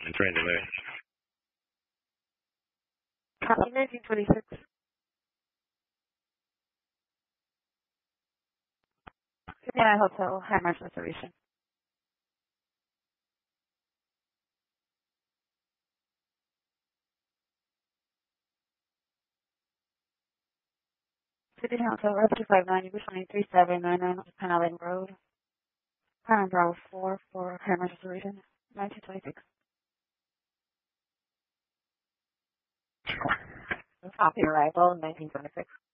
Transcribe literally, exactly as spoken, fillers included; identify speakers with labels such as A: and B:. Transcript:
A: And train delay.
B: Copy nineteen twenty-six. City Hotel, Hammers Reservation. City Hotel, Route two five nine, Usually three seven nine nine Panelin Road. Panelin Bravo four for Hammers Reservation, nineteen twenty-six.
C: Copy arrival, nineteen twenty-six.